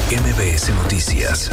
MBS Noticias.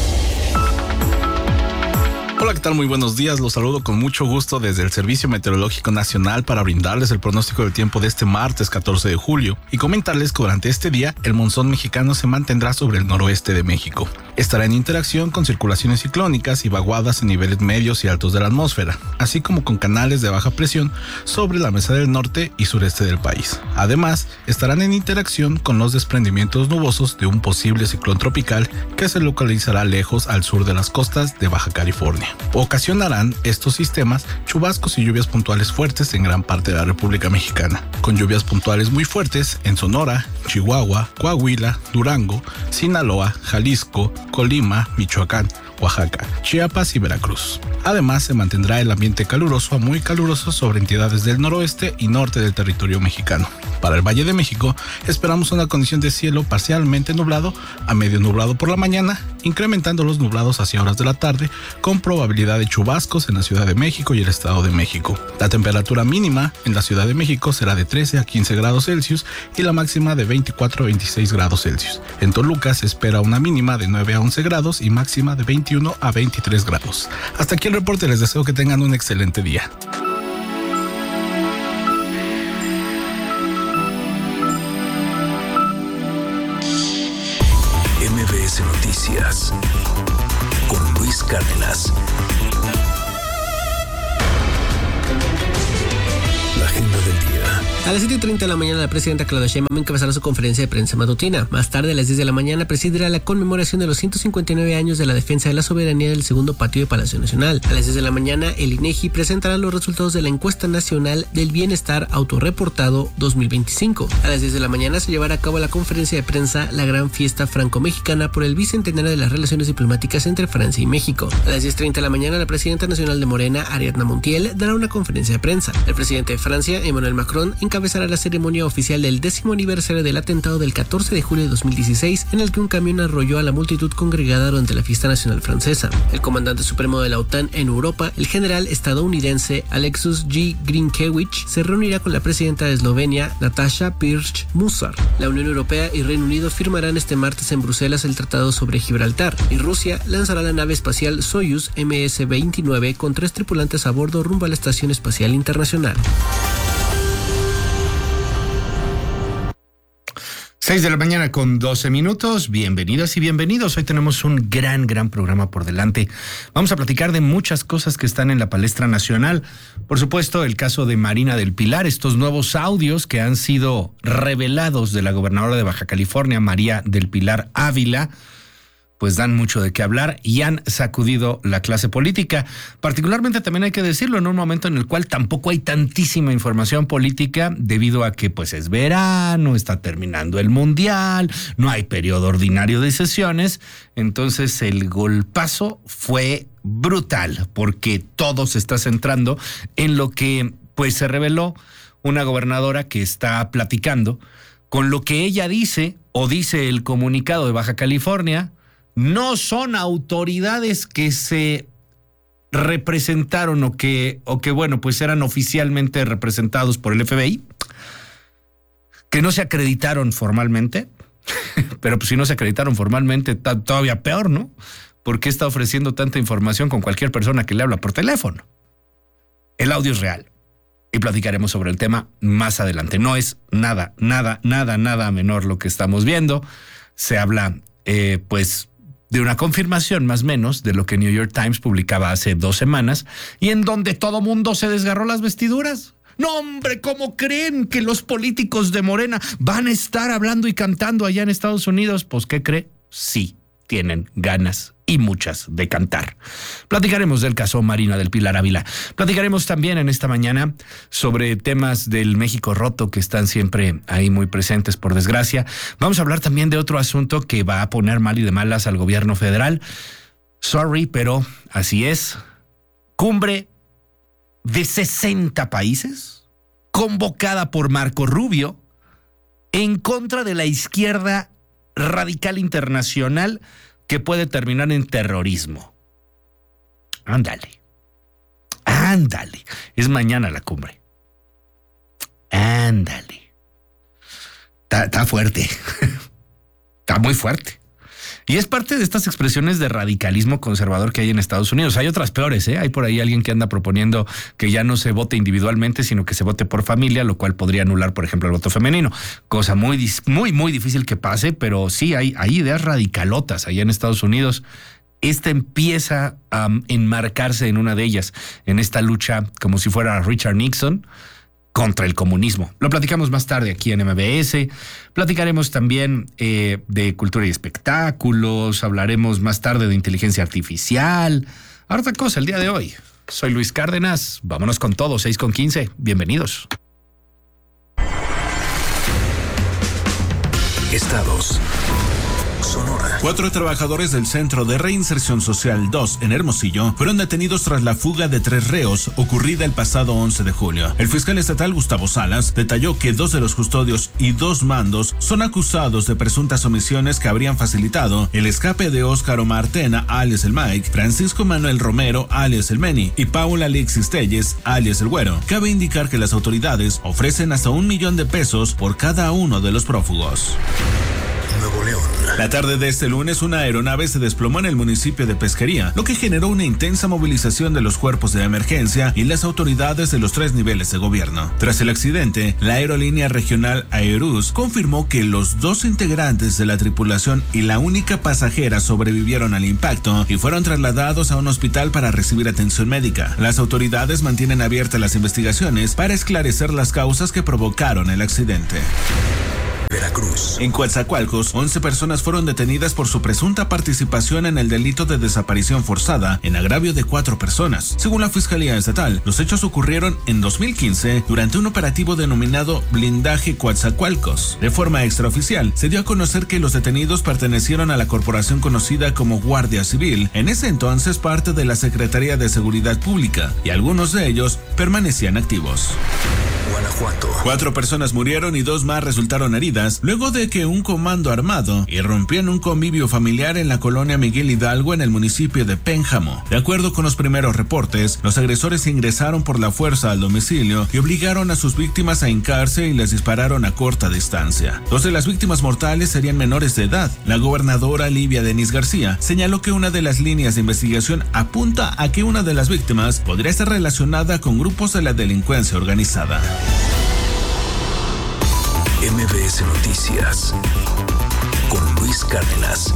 Hola, ¿qué tal? Muy buenos días. Los saludo con mucho gusto desde el Servicio Meteorológico Nacional para brindarles el pronóstico del tiempo de este martes 14 de julio y comentarles que durante este día el monzón mexicano se mantendrá sobre el noroeste de México. Estará en interacción con circulaciones ciclónicas y vaguadas en niveles medios y altos de la atmósfera, así como con canales de baja presión sobre la mesa del norte y sureste del país. Además, estarán en interacción con los desprendimientos nubosos de un posible ciclón tropical que se localizará lejos al sur de las costas de Baja California. Ocasionarán estos sistemas chubascos y lluvias puntuales fuertes en gran parte de la República Mexicana, con lluvias puntuales muy fuertes en Sonora, Chihuahua, Coahuila, Durango, Sinaloa, Jalisco, Colima, Michoacán, Oaxaca, Chiapas y Veracruz. Además, se mantendrá el ambiente caluroso a muy caluroso sobre entidades del noroeste y norte del territorio mexicano. Para el Valle de México, esperamos una condición de cielo parcialmente nublado a medio nublado por la mañana, incrementando los nublados hacia horas de la tarde, con probabilidad de chubascos en la Ciudad de México y el Estado de México. La temperatura mínima en la Ciudad de México será de 13 a 15 grados Celsius y la máxima de 24 a 26 grados Celsius. En Toluca se espera una mínima de 9 a 11 grados y máxima de 21 a 23 grados. Hasta aquí el reporte, les deseo que tengan un excelente día. MBS Noticias con Luis Cárdenas. La agenda del día. A las 7:30 de la mañana, la presidenta Claudia Sheinbaum encabezará su conferencia de prensa matutina. Más tarde, a las 10 de la mañana, presidirá la conmemoración de los 159 años de la defensa de la soberanía del segundo patio de Palacio Nacional. A las 10 de la mañana, el INEGI presentará los resultados de la Encuesta Nacional del Bienestar Autorreportado 2025. A las 10 de la mañana se llevará a cabo la conferencia de prensa La Gran Fiesta Franco-Mexicana por el bicentenario de las relaciones diplomáticas entre Francia y México. A las 10:30 de la mañana, la presidenta nacional de Morena, Ariadna Montiel, dará una conferencia de prensa. El presidente de Francia, Emmanuel Macron, encabezará la ceremonia oficial del 10º aniversario del atentado del 14 de julio de 2016, en el que un camión arrolló a la multitud congregada durante la fiesta nacional francesa. El comandante supremo de la OTAN en Europa, el general estadounidense Alexus G. Grinkiewicz, se reunirá con la presidenta de Eslovenia, Nataša Pirc-Musar. La Unión Europea y Reino Unido firmarán este martes en Bruselas el Tratado sobre Gibraltar, y Rusia lanzará la nave espacial Soyuz MS-29 con 3 tripulantes a bordo rumbo a la Estación Espacial Internacional. 6 de la mañana con 12 minutos. Bienvenidas y bienvenidos. Hoy tenemos un gran programa por delante. Vamos a platicar de muchas cosas que están en la palestra nacional. Por supuesto, el caso de Marina del Pilar, estos nuevos audios que han sido revelados de la gobernadora de Baja California, María del Pilar Ávila, pues dan mucho de qué hablar y han sacudido la clase política. Particularmente, también hay que decirlo, en un momento en el cual tampoco hay tantísima información política debido a que pues es verano, está terminando el mundial, no hay periodo ordinario de sesiones. Entonces el golpazo fue brutal porque todo se está centrando en lo que pues se reveló una gobernadora que está platicando con lo que ella dice o dice el comunicado de Baja California. No son autoridades que se representaron o que bueno, pues eran oficialmente representados por el FBI, que no se acreditaron formalmente, pero pues si no se acreditaron formalmente, todavía peor, ¿no? ¿Por qué está ofreciendo tanta información con cualquier persona que le habla por teléfono? El audio es real y platicaremos sobre el tema más adelante. No es nada menor lo que estamos viendo. Se habla, pues, de una confirmación más o menos de lo que New York Times publicaba hace 2 semanas y en donde todo mundo se desgarró las vestiduras. No, hombre, ¿cómo creen que los políticos de Morena van a estar hablando y cantando allá en Estados Unidos? Pues, ¿qué cree? Sí, tienen ganas y muchas de cantar. Platicaremos del caso Marina del Pilar Ávila. Platicaremos también en esta mañana sobre temas del México roto que están siempre ahí muy presentes, por desgracia. Vamos a hablar también de otro asunto que va a poner mal y de malas al gobierno federal. Sorry, pero así es. Cumbre de 60 países, convocada por Marco Rubio, en contra de la izquierda radical internacional que puede terminar en terrorismo. Ándale. Es mañana la cumbre. Ándale. Está fuerte. Está muy fuerte. Y es parte de estas expresiones de radicalismo conservador que hay en Estados Unidos. Hay otras peores, ¿eh? Hay por ahí alguien que anda proponiendo que ya no se vote individualmente, sino que se vote por familia, lo cual podría anular, por ejemplo, el voto femenino. Cosa muy difícil que pase, pero sí hay ideas radicalotas allá en Estados Unidos. Esta empieza a enmarcarse en una de ellas, en esta lucha como si fuera Richard Nixon contra el comunismo. Lo platicamos más tarde aquí en MBS. Platicaremos también de cultura y espectáculos. Hablaremos más tarde de inteligencia artificial. Harta cosa el día de hoy. Soy Luis Cárdenas. Vámonos con todo, 6:15. Bienvenidos. Estados. Sonora. 4 trabajadores del Centro de Reinserción Social 2 en Hermosillo fueron detenidos tras la fuga de 3 reos ocurrida el pasado 11 de julio. El fiscal estatal Gustavo Salas detalló que 2 de los custodios y 2 mandos son acusados de presuntas omisiones que habrían facilitado el escape de Óscar Omar Tena, alias el Mike, Francisco Manuel Romero, alias el Meni, y Paula Alexis Telles, alias el Güero. Cabe indicar que las autoridades ofrecen hasta $1 millón por cada uno de los prófugos. Nuevo León. La tarde de este lunes, una aeronave se desplomó en el municipio de Pesquería, lo que generó una intensa movilización de los cuerpos de emergencia y las autoridades de los 3 niveles de gobierno. Tras el accidente, la aerolínea regional Aerus confirmó que los 2 integrantes de la tripulación y la única pasajera sobrevivieron al impacto y fueron trasladados a un hospital para recibir atención médica. Las autoridades mantienen abiertas las investigaciones para esclarecer las causas que provocaron el accidente. Veracruz. En Coatzacoalcos, 11 personas fueron detenidas por su presunta participación en el delito de desaparición forzada en agravio de 4 personas. Según la Fiscalía Estatal, los hechos ocurrieron en 2015 durante un operativo denominado Blindaje Coatzacoalcos. De forma extraoficial, se dio a conocer que los detenidos pertenecieron a la corporación conocida como Guardia Civil, en ese entonces parte de la Secretaría de Seguridad Pública, y algunos de ellos permanecían activos. Guanajuato. 4 personas murieron y 2 más resultaron heridas luego de que un comando armado irrumpió en un convivio familiar en la colonia Miguel Hidalgo en el municipio de Pénjamo. De acuerdo con los primeros reportes, los agresores ingresaron por la fuerza al domicilio y obligaron a sus víctimas a hincarse y les dispararon a corta distancia. 2 de las víctimas mortales serían menores de edad. La gobernadora Livia Denis García señaló que una de las líneas de investigación apunta a que una de las víctimas podría estar relacionada con grupos de la delincuencia organizada. MBS Noticias con Luis Cárdenas.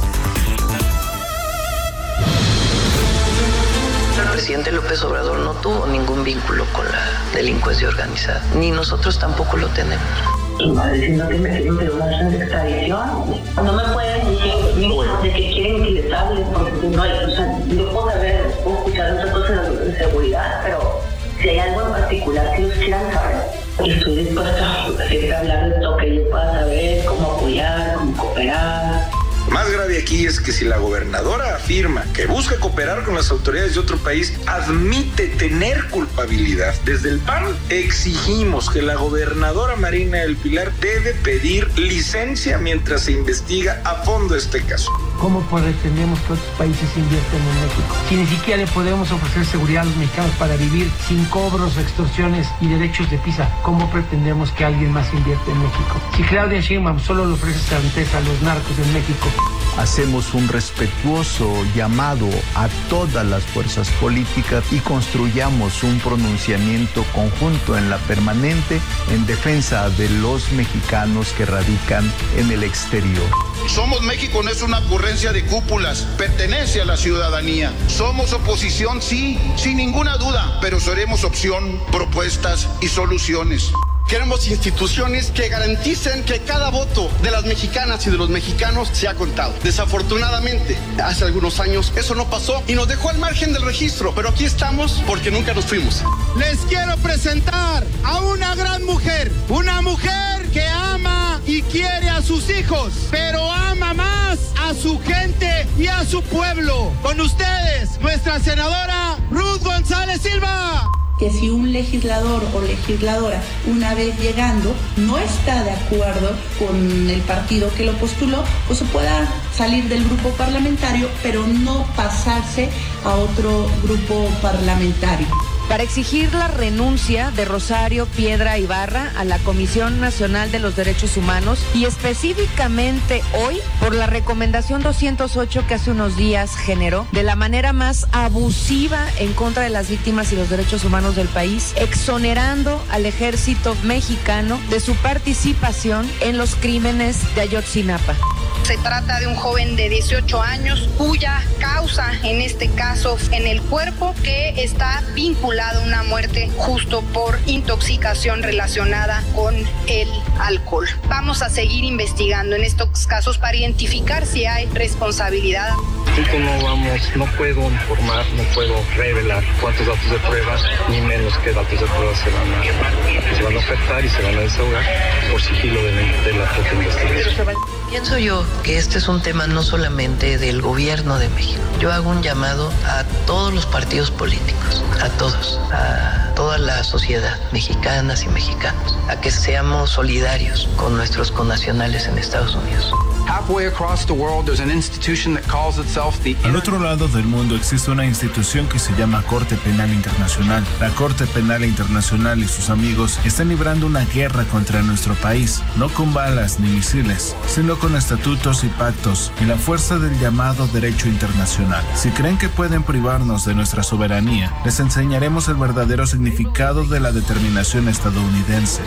El presidente López Obrador no tuvo ningún vínculo con la delincuencia organizada, ni nosotros tampoco lo tenemos. Diciendo que me quieren pedir una extradición. No me pueden decir de que quieren que les hable, porque no hay, o sea, yo puedo escuchar otras cosas de seguridad, pero si hay algo en particular que ellos quieran saber, estoy dispuesta a hablar de todo que yo pueda saber, cómo apoyar, cómo cooperar. Más grave aquí es que si la gobernadora afirma que busca cooperar con las autoridades de otro país, admite tener culpabilidad. Desde el PAN exigimos que la gobernadora Marina del Pilar debe pedir licencia mientras se investiga a fondo este caso. ¿Cómo pretendemos que otros países invierten en México? Si ni siquiera le podemos ofrecer seguridad a los mexicanos para vivir sin cobros, extorsiones y derechos de piso, ¿cómo pretendemos que alguien más invierta en México? Si Claudia Sheinbaum solo le ofrece certeza a los narcos en México. Hacemos un respetuoso llamado a todas las fuerzas políticas y construyamos un pronunciamiento conjunto en la permanente en defensa de los mexicanos que radican en el exterior. Somos México no es una ocurrencia de cúpulas, pertenece a la ciudadanía. Somos oposición, sí, sin ninguna duda, pero seremos opción, propuestas y soluciones. Queremos instituciones que garanticen que cada voto de las mexicanas y de los mexicanos sea contado. Desafortunadamente, hace algunos años eso no pasó y nos dejó al margen del registro, pero aquí estamos porque nunca nos fuimos. Les quiero presentar a una gran mujer, una mujer que ama y quiere a sus hijos, pero ama más a su gente y a su pueblo. Con ustedes, nuestra senadora Ruth González Silva. Que si un legislador o legisladora, una vez llegando, no está de acuerdo con el partido que lo postuló, pues se pueda salir del grupo parlamentario, pero no pasarse a otro grupo parlamentario. para exigir la renuncia de Rosario Piedra Ibarra a la Comisión Nacional de los Derechos Humanos y específicamente hoy por la recomendación 208 que hace unos días generó de la manera más abusiva en contra de las víctimas y los derechos humanos del país, exonerando al ejército mexicano de su participación en los crímenes de Ayotzinapa. Se trata de un joven de 18 años cuya causa, en este caso en el cuerpo, que está vinculado a una muerte justo por intoxicación relacionada con el alcohol. Vamos a seguir investigando en estos casos para identificar si hay responsabilidad. No puedo informar, no puedo revelar cuántos datos de prueba, ni menos qué datos de prueba se van a ofertar y se van a desahogar por sigilo de la propia investigación. Pienso yo que este es un tema no solamente del gobierno de México. Yo hago un llamado a todos los partidos políticos, a todos, a toda la sociedad, mexicanas y mexicanos, a que seamos solidarios con nuestros connacionales en Estados Unidos. Al otro lado del mundo existe una institución que se llama Corte Penal Internacional. La Corte Penal Internacional y sus amigos están librando una guerra contra nuestro país, no con balas ni misiles, sino con estatutos y pactos y la fuerza del llamado derecho internacional. Si creen que pueden privarnos de nuestra soberanía, les enseñaremos el verdadero significado de la determinación estadounidense.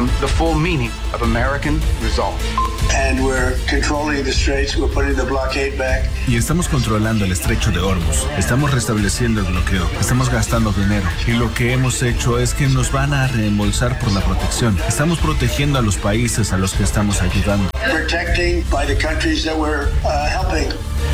Y estamos controlando el estrecho de Hormuz, estamos restableciendo el bloqueo, estamos gastando dinero y lo que hemos hecho es que nos van a reembolsar por la protección. Estamos protegiendo a los países a los que estamos ayudando.